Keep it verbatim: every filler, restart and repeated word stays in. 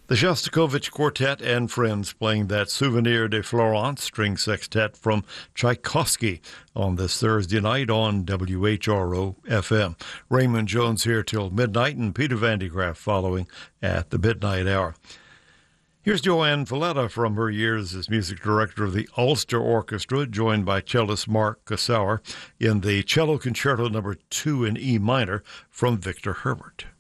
The Shostakovich Quartet and Friends playing that Souvenir de Florence string sextet from Tchaikovsky on this Thursday night on W H R O F M. Raymond Jones here till midnight and Peter Van de Graaff following at the midnight hour. Here's Joanne Valletta from her years as music director of the Ulster Orchestra, joined by cellist Mark Kossauer in the Cello Concerto number two in E minor from Victor Herbert.